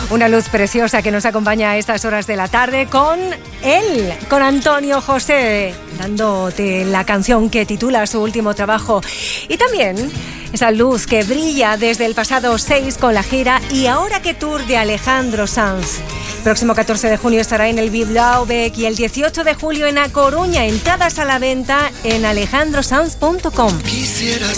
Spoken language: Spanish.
Una luz preciosa que nos acompaña a estas horas de la tarde con él, con Antonio José, dándote la canción que titula su último trabajo. Y también esa luz que brilla desde el pasado 6 con la gira Y ahora que tour de Alejandro Sanz. Próximo 14 de junio estará en el Bilbao Beck y el 18 de julio en A Coruña. Entradas a la venta en alejandrosanz.com. Quisiera